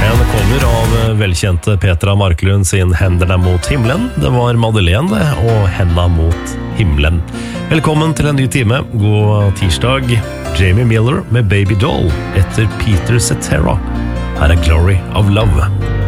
En cover av velkjente Petra Marklund sin Hendene mot himmelen. Det var Madeleine og Henda mot himmelen. Velkommen til en ny time. God tirsdag. Jamie Miller med Baby Doll etter Peter Cetera. Her er Glory of Love.